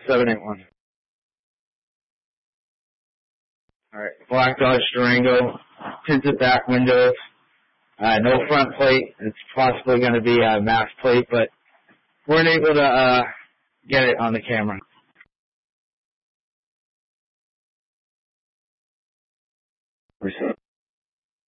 781. Alright, black Dodge Durango, tinted back windows, no front plate. It's possibly going to be a mask plate, but weren't able to get it on the camera. Receive.